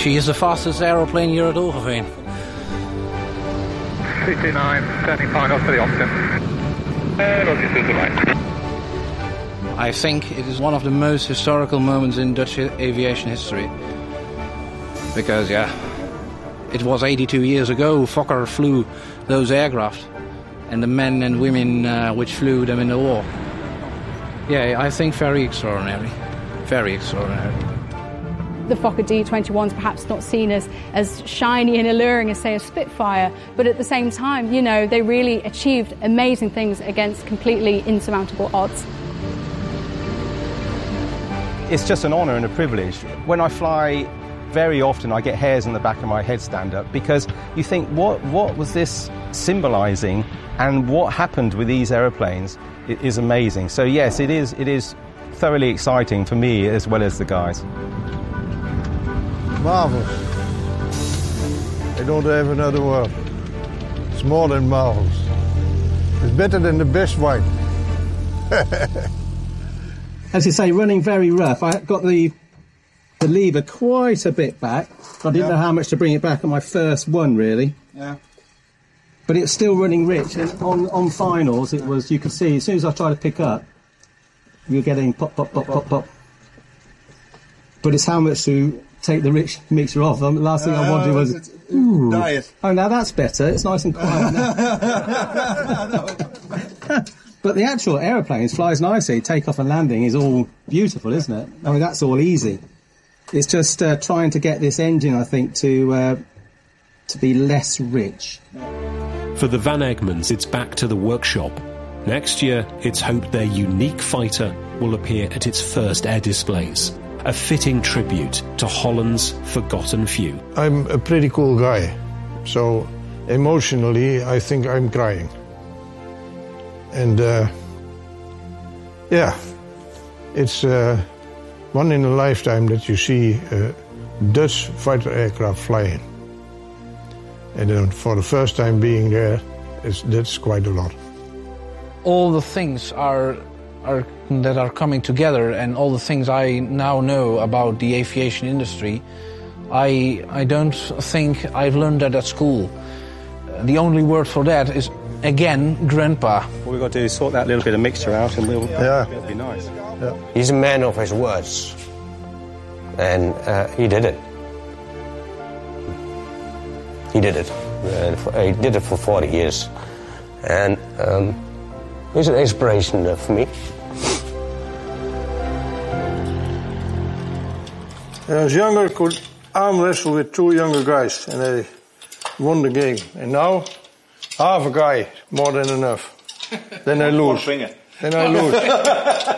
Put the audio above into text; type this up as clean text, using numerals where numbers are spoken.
She is the fastest aeroplane hier uit Oogeveen. CT9, turning final for the Austin. Roger, to the right. I think it is one of the most historical moments in Dutch aviation history. Because, it was 82 years ago Fokker flew those aircraft. And the men and women which flew them in the war. Yeah, I think very extraordinary. Very extraordinary. The Fokker D-21 is perhaps not seen as shiny and alluring as, say, a Spitfire, but at the same time, you know, they really achieved amazing things against completely insurmountable odds. It's just an honour and a privilege. When I fly, very often I get hairs on the back of my head stand up, because you think, what was this symbolising, and what happened with these aeroplanes is amazing. So yes, it is thoroughly exciting for me as well as the guys. Marvellous. I don't have another word. It's more than marvellous. It's better than the best wine. As you say, running very rough. I got the lever quite a bit back. I didn't know how much to bring it back on my first one, really. Yeah. But it's still running rich. And on finals, it was, you could see, as soon as I tried to pick up, you're getting pop, pop, pop, pop, pop. But it's how much to take the rich mixture off. The last thing I wanted was... Diet. Oh, now that's better. It's nice and quiet now. But the actual aeroplane flies nicely. Takeoff and landing is all beautiful, isn't it? I mean, that's all easy. It's just trying to get this engine, I think, to be less rich. For the Van Egmonds, it's back to the workshop. Next year, it's hoped their unique fighter will appear at its first air displays. A fitting tribute to Holland's forgotten few. I'm a pretty cool guy, so emotionally I think I'm crying. And it's one in a lifetime that you see Dutch fighter aircraft flying. And for the first time being there, that's quite a lot. All the things that are coming together, and all the things I now know about the aviation industry, I don't think I've learned that at school. The only word for that is, again, grandpa. What we've got to do is sort that little bit of mixture out, and it'll be nice. Yeah. He's a man of his words, and he did it. He did it. He did it for 40 years, and he's an inspiration for me. When I was younger, I could arm wrestle with two younger guys, and I won the game. And now, half a guy, more than enough. Then I lose. Then I lose.